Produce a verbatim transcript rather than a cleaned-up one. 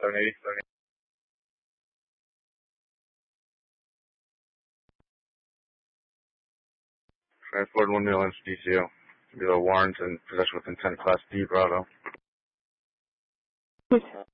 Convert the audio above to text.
seven eighty. Transport one mil inch D C O. Below warrant and possession with intent class D Bravo.